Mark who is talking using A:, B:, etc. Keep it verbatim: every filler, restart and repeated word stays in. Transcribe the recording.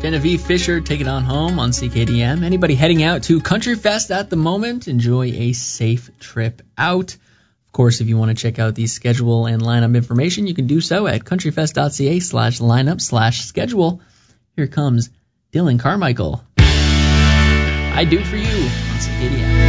A: Genevieve Fisher, Take It On Home on C K D M. Anybody heading out to Country Fest at the moment, enjoy a safe trip out. Of course, if you want to check out the schedule and lineup information, you can do so at countryfest.ca slash lineup slash schedule. Here comes Dylan Carmichael. I Do For You on C K D M.